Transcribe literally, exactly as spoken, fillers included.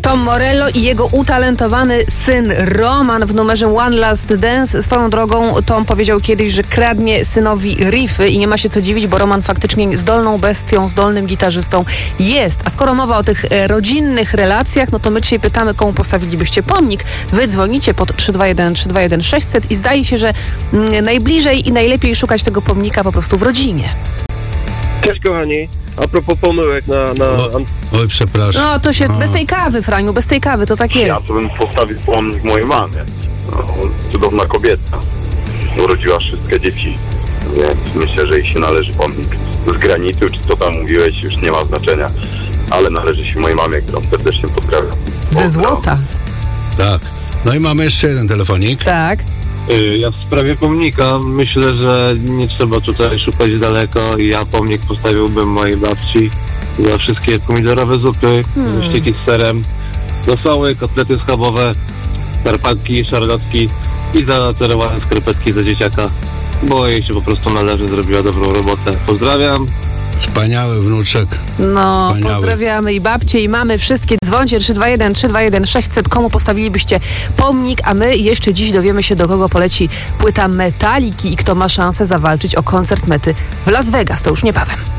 Tom Morello i jego utalentowany syn Roman w numerze One Last Dance. Swoją drogą Tom powiedział kiedyś, że kradnie synowi riffy i nie ma się co dziwić, bo Roman faktycznie zdolną bestią, zdolnym gitarzystą jest. A skoro mowa o tych rodzinnych relacjach, no to my dzisiaj pytamy, komu postawilibyście pomnik. Wy dzwonicie pod trzy dwa jeden trzy dwa jeden sześćset i zdaje się, że najbliżej i najlepiej szukać tego pomnika po prostu w rodzinie. Cześć kochani, a propos pomyłek na... na... O, oj, przepraszam. No to się, no. bez tej kawy, Franiu, bez tej kawy, to tak jest. Ja to bym postawił pomnik mojej mamie. No, cudowna kobieta. Urodziła wszystkie dzieci. Więc myślę, że jej się należy pomnik z granitu, czy co tam mówiłeś, już nie ma znaczenia. Ale należy się mojej mamie, którą serdecznie pozdrawiam. Ze złota. Tak. No i mamy jeszcze jeden telefonik. Tak. Ja w sprawie pomnika myślę, że nie trzeba tutaj szukać daleko i ja pomnik postawiłbym mojej babci za wszystkie pomidorowe zupy, Hmm. wyścieki z serem, rosoły, kotlety schabowe, tarpanki, szarlotki i za te ładne skarpetki za dzieciaka, bo jej się po prostu należy, zrobiła dobrą robotę. Pozdrawiam. Wspaniały wnuczek. No, Wspaniały. pozdrawiamy i babcie, i mamy wszystkie. Dzwońcie trzy dwa jeden trzy dwa jeden sześćset. Komu postawilibyście pomnik, a my jeszcze dziś dowiemy się, do kogo poleci płyta Metaliki i kto ma szansę zawalczyć o koncert Mety w Las Vegas. To już niebawem.